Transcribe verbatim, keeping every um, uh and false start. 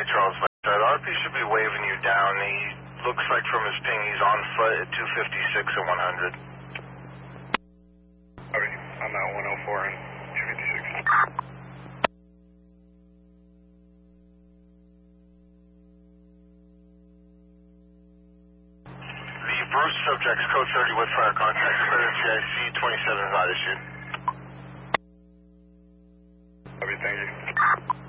Charles. That R P should be waving you down. He looks like from his ping he's on foot at two fifty-six and one hundred. Copy. I'm at one oh four and two fifty-six. The Bruce subject's code thirty with fire contact, clear G I C twenty-seven is not issued. Copy, thank you.